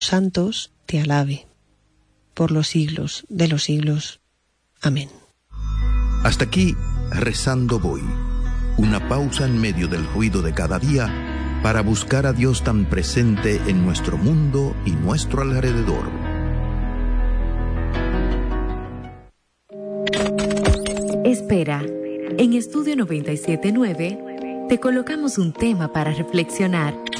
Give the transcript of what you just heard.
santos te alabe, por los siglos de los siglos. Amén. Hasta aquí, rezando voy. Una pausa en medio del ruido de cada día para buscar a Dios tan presente en nuestro mundo y nuestro alrededor. Espera, en Estudio 97.9 te colocamos un tema para reflexionar.